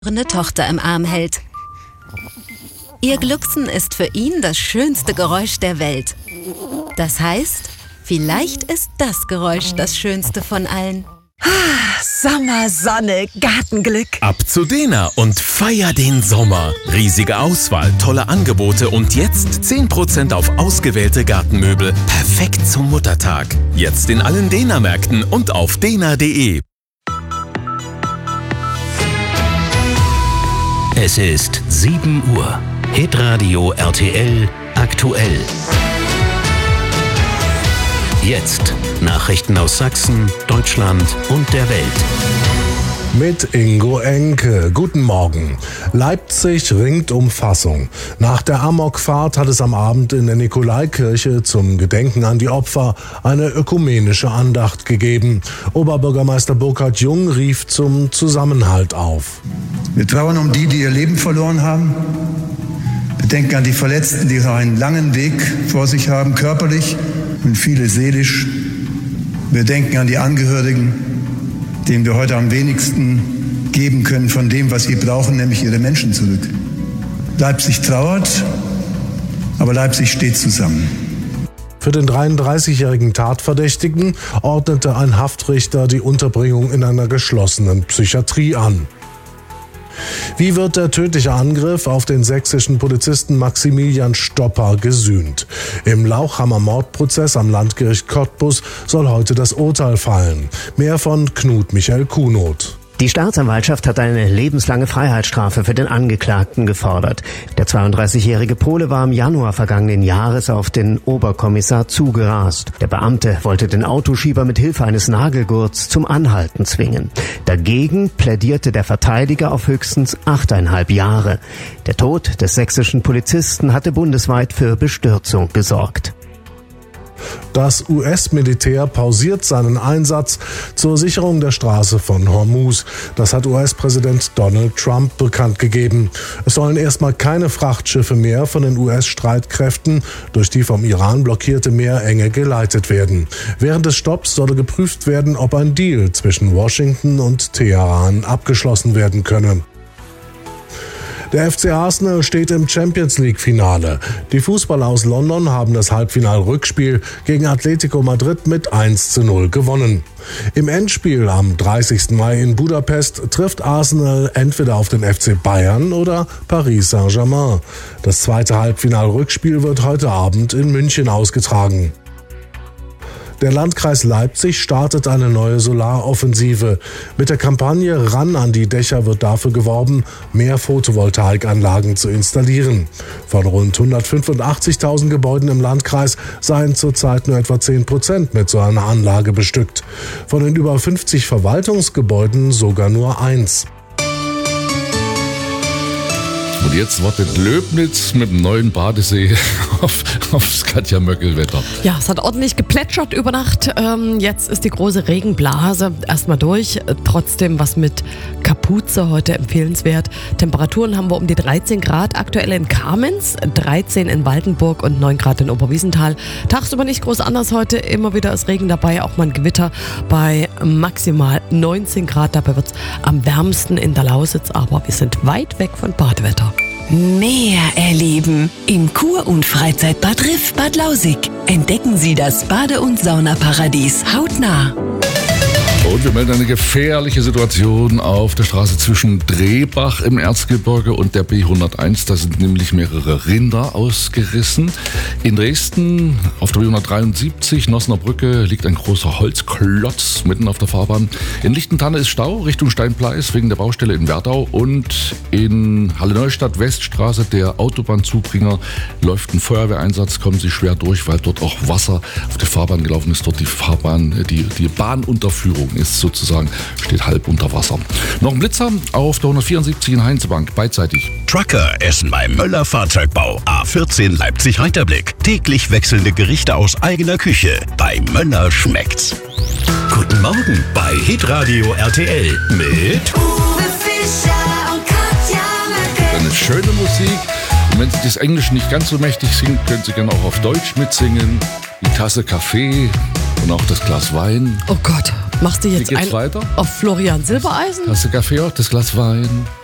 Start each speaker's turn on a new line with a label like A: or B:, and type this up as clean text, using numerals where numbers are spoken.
A: eine Tochter im Arm hält. Ihr Glucksen ist für ihn das schönste Geräusch der Welt. Das heißt, vielleicht ist das Geräusch das schönste von allen.
B: Sommer, Sonne, Gartenglück.
C: Ab zu Dena und feier den Sommer. Riesige Auswahl, tolle Angebote und jetzt 10% auf ausgewählte Gartenmöbel. Perfekt zum Muttertag. Jetzt in allen Dena-Märkten und auf dena.de.
D: Es ist 7 Uhr. Hitradio RTL aktuell. Jetzt Nachrichten aus Sachsen, Deutschland und der Welt.
E: Mit Ingo Enke. Guten Morgen. Leipzig ringt um Fassung. Nach der Amokfahrt hat es am Abend in der Nikolaikirche zum Gedenken an die Opfer eine ökumenische Andacht gegeben. Oberbürgermeister Burkhard Jung rief zum Zusammenhalt auf.
F: Wir trauern um die ihr Leben verloren haben. Wir denken an die Verletzten, die noch einen langen Weg vor sich haben, körperlich und viele seelisch. Wir denken an die Angehörigen, denen wir heute am wenigsten geben können von dem, was sie brauchen, nämlich ihre Menschen zurück. Leipzig trauert, aber Leipzig steht zusammen.
E: Für den 33-jährigen Tatverdächtigen ordnete ein Haftrichter die Unterbringung in einer geschlossenen Psychiatrie an. Wie wird der tödliche Angriff auf den sächsischen Polizisten Maximilian Stopper gesühnt? Im Lauchhammer-Mordprozess am Landgericht Cottbus soll heute das Urteil fallen. Mehr von Knut Michael Kunoth.
G: Die Staatsanwaltschaft hat eine lebenslange Freiheitsstrafe für den Angeklagten gefordert. Der 32-jährige Pole war im Januar vergangenen Jahres auf den Oberkommissar zugerast. Der Beamte wollte den Autoschieber mit Hilfe eines Nagelgurts zum Anhalten zwingen. Dagegen plädierte der Verteidiger auf höchstens 8,5 Jahre. Der Tod des sächsischen Polizisten hatte bundesweit für Bestürzung gesorgt.
E: Das US-Militär pausiert seinen Einsatz zur Sicherung der Straße von Hormuz. Das hat US-Präsident Donald Trump bekannt gegeben. Es sollen erstmal keine Frachtschiffe mehr von den US-Streitkräften durch die vom Iran blockierte Meerenge geleitet werden. Während des Stopps solle geprüft werden, ob ein Deal zwischen Washington und Teheran abgeschlossen werden könne. Der FC Arsenal steht im Champions-League-Finale. Die Fußballer aus London haben das Halbfinal-Rückspiel gegen Atletico Madrid mit 1:0 gewonnen. Im Endspiel am 30. Mai in Budapest trifft Arsenal entweder auf den FC Bayern oder Paris Saint-Germain. Das zweite Halbfinal-Rückspiel wird heute Abend in München ausgetragen. Der Landkreis Leipzig startet eine neue Solaroffensive. Mit der Kampagne Ran an die Dächer wird dafür geworben, mehr Photovoltaikanlagen zu installieren. Von rund 185.000 Gebäuden im Landkreis seien zurzeit nur etwa 10% mit so einer Anlage bestückt. Von den über 50 Verwaltungsgebäuden sogar nur 1.
H: Und jetzt wartet Löbnitz mit dem neuen Badesee aufs Katja-Möckel-Wetter.
I: Ja, es hat ordentlich geplätschert über Nacht. Jetzt ist die große Regenblase erstmal durch. Trotzdem was mit Kapuze heute empfehlenswert. Temperaturen haben wir um die 13 Grad aktuell in Kamenz, 13 in Waldenburg und 9 Grad in Oberwiesenthal. Tagsüber nicht groß anders heute. Immer wieder ist Regen dabei, auch mal ein Gewitter bei maximal 19 Grad. Dabei wird es am wärmsten in der Lausitz, aber wir sind weit weg von Badewetter.
B: Meer erleben im Kur- und Freizeitbad Riff Bad Lausick. Entdecken Sie das Bade- und Saunaparadies hautnah.
H: Und wir melden eine gefährliche Situation auf der Straße zwischen Drehbach im Erzgebirge und der B101. Da sind nämlich mehrere Rinder ausgerissen. In Dresden auf der B173 Nossener Brücke liegt ein großer Holzklotz mitten auf der Fahrbahn. In Lichtentanne ist Stau Richtung Steinpleis wegen der Baustelle in Werdau. Und in Halle-Neustadt Weststraße, der Autobahnzubringer, läuft ein Feuerwehreinsatz. Kommen Sie schwer durch, weil dort auch Wasser auf die Fahrbahn gelaufen ist. Dort die Bahnunterführung ist sozusagen, steht halb unter Wasser. Noch ein Blitzer auf der 174 in Heinzebank, beidseitig.
D: Trucker essen bei Möller Fahrzeugbau A14 Leipzig-Reiterblick. Täglich wechselnde Gerichte aus eigener Küche. Bei Möller schmeckt's. Guten Morgen bei Hitradio RTL mit
J: Uwe Fischer und Katja Möckel.
H: Eine schöne Musik. Und wenn Sie das Englisch nicht ganz so mächtig singen, können Sie gerne auch auf Deutsch mitsingen. Die Tasse Kaffee und auch das Glas Wein.
I: Oh Gott, machst du jetzt
H: weiter?
I: Auf Florian Silbereisen?
H: Tasse Kaffee, auch das Glas Wein.